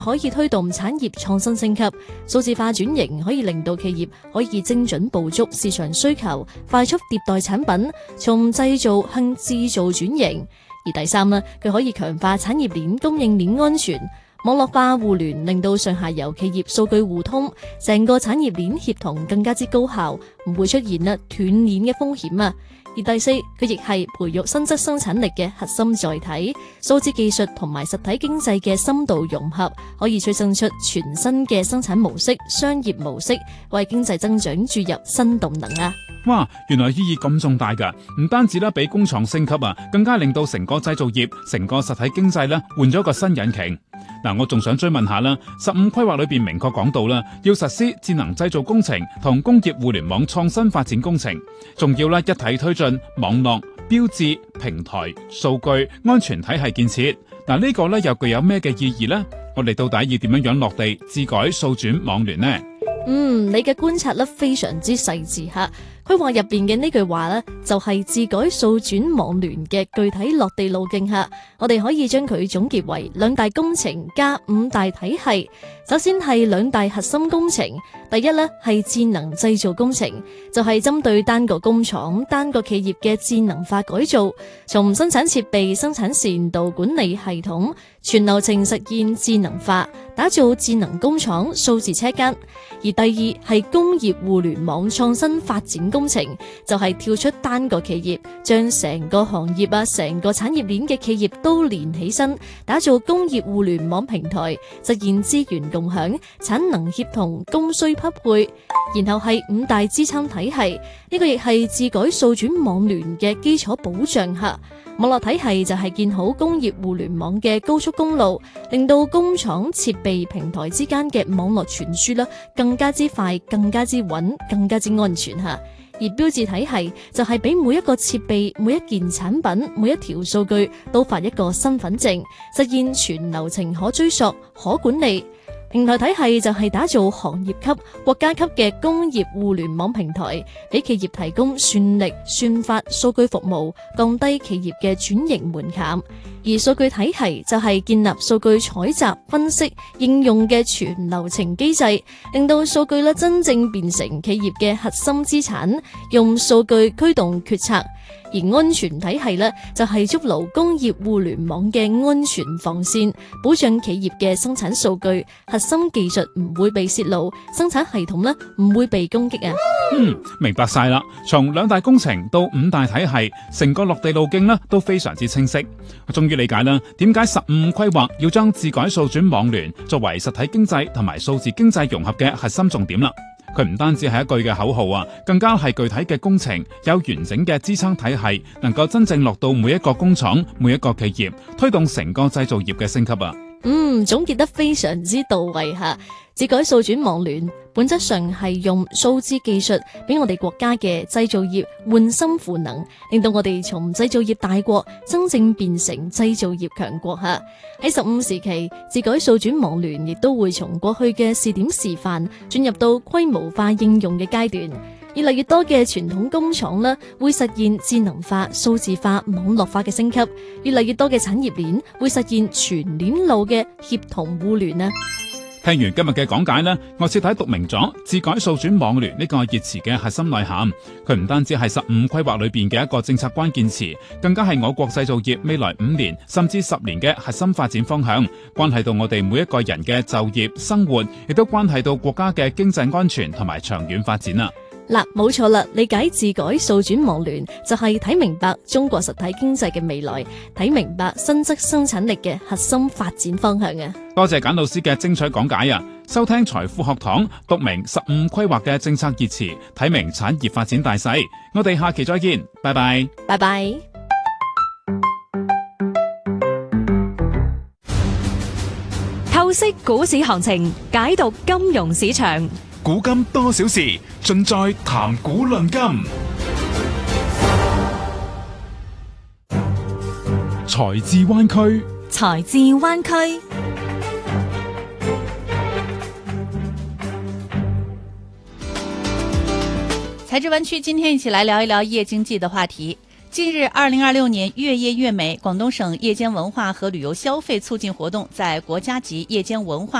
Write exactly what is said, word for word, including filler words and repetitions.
可以推動產業創新升級，數字化轉型可以令到企業可以精準捕捉市場需求，快速迭代產品，從製造向製造轉型。而第三呢，佢可以強化產業鏈供應鏈安全，網絡化互聯令到上下游企業數據互通，成個產業鏈協同更加之高效，唔會出現啦斷鏈嘅風險啊。而第四，佢亦係培育新質生產力嘅核心載體，數字技術同埋實體經濟嘅深度融合，可以催生出全新嘅生產模式、商業模式，為經濟增長注入新動能啊！ 哇，原來意義咁重大噶，唔單止咧俾工廠升級啊，更加令到成個製造業、成個實體經濟咧換咗一個新引擎。嗱，我仲想追問下啦，十五規劃裏邊明確講到啦，要實施智能製造工程同工業互聯網創新發展工程，仲要咧一體推進網絡、標誌、平台、數據、安全體系建設。嗱，呢個咧又具有咩嘅意義呢？我哋到底要點樣樣落地智改數轉網聯呢？ 嗯，你嘅觀察咧非常之細緻吓。規劃入邊嘅呢句話呢，就係智改數轉網聯嘅具體落地路徑下，我哋可以將佢總結為兩大工程加五大體系。首先係兩大核心工程，第一呢係智能製造工程，就係針對單個工廠、單個企業嘅智能化改造，從生產設備、生產線到管理系統，全流程實現智能化，打造智能工廠、數字車間。而第二係工業互聯網創新發展工程，就係跳出單個企業，將成個行業啊、成個產業鏈嘅企業都連起身，打造工業互聯網平台，實現資源共享、產能協同、供需匹配。然後係五大支撐體系，呢個亦係智改數轉網聯嘅基礎保障下。網絡體系就係建好工業互聯網嘅高速公路，令到工廠設備平台之間嘅網絡傳輸啦，更加之快、更加之穩、更加之安全吓。而標誌體系就係俾每一個設備、每一件產品、每一條數據都發一個身份證，實現全流程可追溯、可管理。平台體系就係打造行業級、國家級嘅工業互聯網平台，俾企業提供算力、算法、數據服務，降低企業嘅轉型門檻。而數據體系就係建立數據採集、分析、應用嘅全流程機制，令到數據咧真正變成企業嘅核心資產，用數據驅動決策。而安全體系呢，就係築牢工業互聯網嘅安全防線，保障企業嘅生產數據、核心技術唔會被泄露，生產系統呢唔會被攻擊啊。 嗯，明白晒啦。從兩大工程到五大體系，成個落地路徑呢都非常之清晰。我終於理解啦，點解十五規劃要將智改數轉網聯作為實體經濟同埋數字經濟融合嘅核心重點啦。佢唔單止係一句嘅口號啊，更加係具體嘅工程，有完整嘅支撐體系，能夠真正落到每一個工廠、每一個企業，推動成個製造業嘅升級啊！ 嗯，總結得非常之到位吓。智改數轉網聯本質上係用數字技術俾我哋國家嘅製造業換心賦能，令到我哋從製造業大國真正變成製造業強國吓。喺十五時期，智改數轉網聯亦都會從過去嘅試點示範進入到規模化應用嘅階段。越嚟越多嘅傳統工廠呢，會實現智能化、數字化、網絡化嘅升級；越嚟越多嘅產業鏈會實現全鏈路嘅協同互聯啊！ 聽完今日嘅講解呢，我徹底讀明咗智改數轉網聯呢個熱詞嘅核心內涵。佢唔單止係十五規劃裏邊嘅一個政策關鍵詞，更加係我國製造業未來五年甚至十年嘅核心發展方向，關係到我哋每一個人嘅就業、生活，亦都關係到國家嘅經濟安全同埋長遠發展啊！ 嗱，冇錯啦，理解智改數轉網聯就係睇明白中國實體經濟嘅未來，睇明白新質生產力嘅核心發展方向啊！ 多謝簡老師嘅精彩講解啊！收聽財富學堂，讀明十五規劃嘅政策熱詞，睇明產業發展大勢。我哋下期再見，拜拜， 拜拜。 透析股市行情，解讀金融市場。 古今多少事，盡在談股論金。財智灣區， 財智灣區。 財智灣區，今天一起來聊一聊夜經濟的話題。 近日，二零二六年越夜越美广东省夜间文化和旅游消费促进活动在国家级夜间文化